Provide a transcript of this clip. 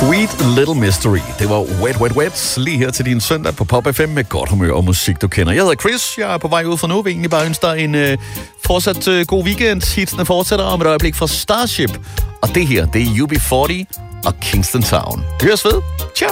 Sweet Little Mystery. Det var Wet Wet Wet lige her til din søndag på Pop FM med godt humør og musik, du kender. Jeg hedder Chris, jeg er på vej ud for nu. Jeg vil egentlig bare ønske dig en fortsat god weekend. Hitsene fortsætter om et øjeblik fra Starship. Og det her, det er UB40 og Kingston Town. Vi høres ved. Ciao!